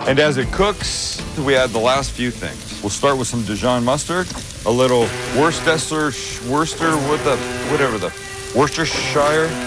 And as it cooks, we add the last few things. We'll start with some Dijon mustard, a little Worcestershire